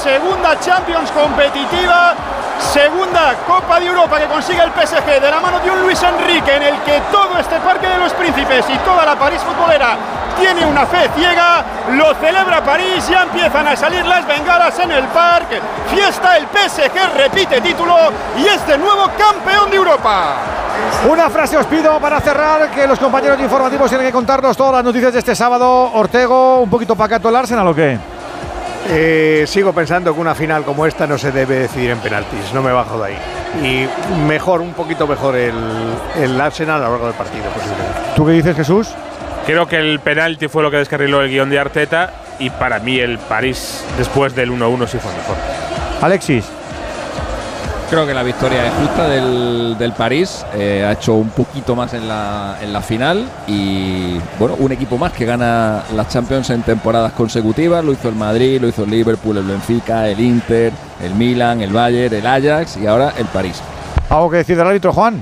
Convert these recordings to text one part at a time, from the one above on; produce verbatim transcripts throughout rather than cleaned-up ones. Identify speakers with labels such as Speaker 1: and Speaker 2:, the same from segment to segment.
Speaker 1: segunda Champions competitiva, segunda Copa de Europa que consigue el P S G de la mano de un Luis Enrique en el que todo este Parque de los Príncipes y toda la París futbolera tiene una fe ciega. Lo celebra París, ya empiezan a salir las bengalas en el parque. Fiesta, el P S G repite título y es de nuevo campeón de Europa.
Speaker 2: Una frase os pido para cerrar, que los compañeros informativos tienen que contarnos todas las noticias de este sábado. Ortego, un poquito pacato el Arsenal, ¿o qué?
Speaker 3: Eh, sigo pensando que una final como esta no se debe decidir en penaltis, no me bajo de ahí. Y mejor, un poquito mejor el, el Arsenal a lo largo del partido, posiblemente.
Speaker 2: ¿Tú qué dices, Jesús?
Speaker 4: Creo que el penalti fue lo que descarriló el guión de Arteta y para mí el París después del uno uno sí fue mejor.
Speaker 2: Alexis.
Speaker 5: Creo que la victoria es justa del, del París, eh, ha hecho un poquito más en la, en la final y bueno, un equipo más que gana las Champions en temporadas consecutivas. Lo hizo el Madrid, lo hizo el Liverpool, el Benfica, el Inter, el Milan, el Bayern, el Ajax y ahora el París.
Speaker 2: ¿Algo que decir del árbitro, Juan?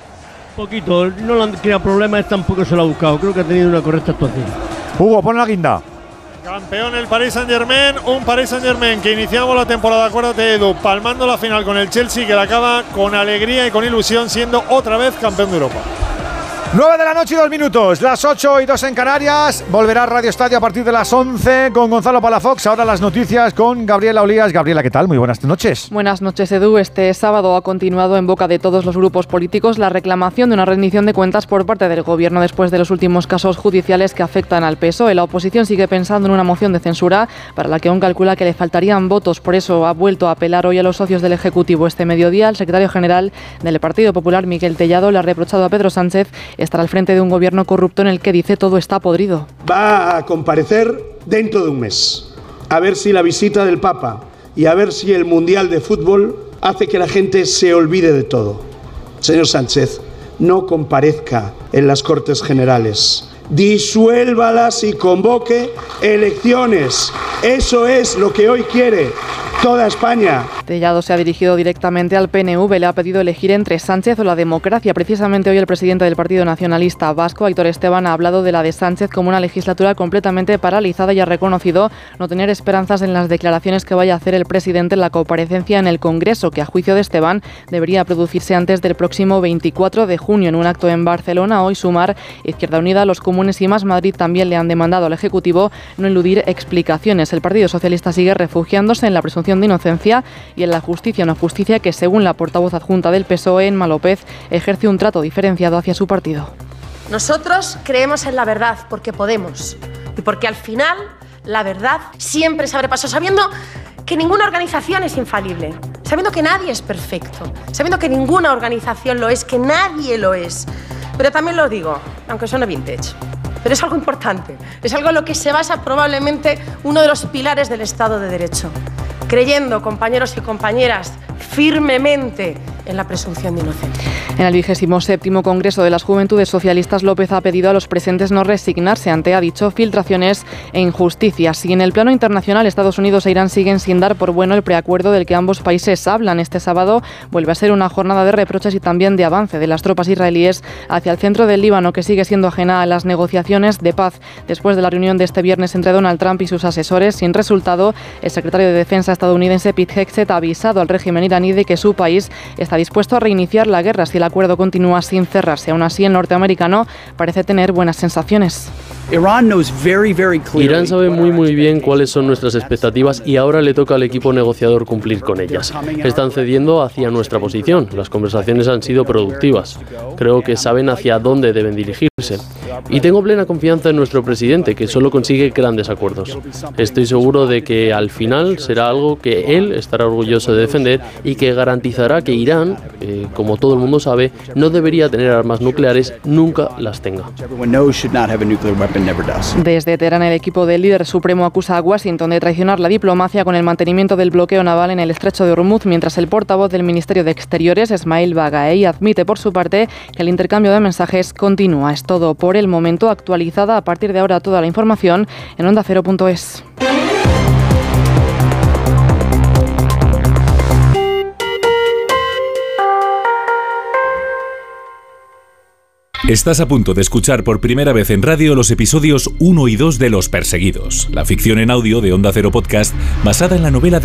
Speaker 6: Poquito, no le han creado problemas, tampoco se lo ha buscado, creo que ha tenido una correcta actuación.
Speaker 2: Hugo, pon la guinda.
Speaker 7: Campeón el Paris Saint-Germain, un Paris Saint-Germain que iniciamos la temporada, acuérdate Edu, palmando la final con el Chelsea, que la acaba con alegría y con ilusión siendo otra vez campeón de Europa.
Speaker 2: nueve de la noche y dos minutos, las ocho y dos en Canarias. Volverá Radio Estadio a partir de las once con Gonzalo Palafox. Ahora las noticias con Gabriela Olías. Gabriela, ¿qué tal? Muy buenas noches.
Speaker 8: Buenas noches, Edu. Este sábado ha continuado en boca de todos los grupos políticos la reclamación de una rendición de cuentas por parte del Gobierno después de los últimos casos judiciales que afectan al P S O E. La oposición sigue pensando en una moción de censura para la que aún calcula que le faltarían votos. Por eso ha vuelto a apelar hoy a los socios del Ejecutivo. Este mediodía, el secretario general del Partido Popular, Miquel Tellado, le ha reprochado a Pedro Sánchez estar al frente de un gobierno corrupto en el que dice todo está podrido.
Speaker 9: Va a comparecer dentro de un mes, a ver si la visita del Papa y a ver si el Mundial de Fútbol hace que la gente se olvide de todo. Señor Sánchez, no comparezca en las Cortes Generales, disuélvalas y convoque elecciones. Eso es lo que hoy quiere toda España.
Speaker 8: Tellado se ha dirigido directamente al P N V, le ha pedido elegir entre Sánchez o la democracia. Precisamente hoy el presidente del Partido Nacionalista Vasco, Aitor Esteban, ha hablado de la de Sánchez como una legislatura completamente paralizada y ha reconocido no tener esperanzas en las declaraciones que vaya a hacer el presidente en la comparecencia en el Congreso, que a juicio de Esteban debería producirse antes del próximo veinticuatro de junio. En un acto en Barcelona, hoy Sumar, Izquierda Unida, Los Comunes y Más Madrid también le han demandado al Ejecutivo no eludir explicaciones. El Partido Socialista sigue refugiándose en la presunción de inocencia y en la justicia, una justicia que, según la portavoz adjunta del P S O E, Emma López, ejerce un trato diferenciado hacia su partido.
Speaker 10: Nosotros creemos en la verdad porque podemos y porque al final la verdad siempre se abre paso, sabiendo que ninguna organización es infalible, sabiendo que nadie es perfecto, sabiendo que ninguna organización lo es, que nadie lo es. Pero también lo digo, aunque suene vintage, pero es algo importante, es algo en lo que se basa probablemente uno de los pilares del Estado de Derecho, creyendo, compañeros y compañeras, firmemente en la presunción de inocencia.
Speaker 8: En el vigésimo séptimo Congreso de las Juventudes Socialistas, López ha pedido a los presentes no resignarse ante, ha dicho, filtraciones e injusticias. Y en el plano internacional, Estados Unidos e Irán siguen sin dar por bueno el preacuerdo del que ambos países hablan. Este sábado vuelve a ser una jornada de reproches y también de avance de las tropas israelíes hacia el centro del Líbano, que sigue siendo ajena a las negociaciones de paz. Después de la reunión de este viernes entre Donald Trump y sus asesores, sin resultado, el secretario de Defensa estadounidense Pete Hegseth ha avisado al régimen iraní de que su país está dispuesto a reiniciar la guerra si el acuerdo continúa sin cerrarse. Aún así, el norteamericano parece tener buenas sensaciones.
Speaker 11: Irán sabe muy muy bien cuáles son nuestras expectativas y ahora le toca al equipo negociador cumplir con ellas. Están cediendo hacia nuestra posición. Las conversaciones han sido productivas. Creo que saben hacia dónde deben dirigirse. Y tengo plena confianza en nuestro presidente, que solo consigue grandes acuerdos. Estoy seguro de que al final será algo que él estará orgulloso de defender y que garantizará que Irán, eh, como todo el mundo sabe, no debería tener armas nucleares, nunca las tenga.
Speaker 8: Desde Teherán, el equipo del líder supremo acusa a Washington de traicionar la diplomacia con el mantenimiento del bloqueo naval en el estrecho de Hormuz, mientras el portavoz del Ministerio de Exteriores, Esmail Bagaei, admite por su parte que el intercambio de mensajes continúa. Es todo por el momento. Actualizada a partir de ahora toda la información en onda cero punto es.
Speaker 12: Estás a punto de escuchar por primera vez en radio los episodios uno y dos de Los Perseguidos, la ficción en audio de Onda Cero Podcast basada en la novela de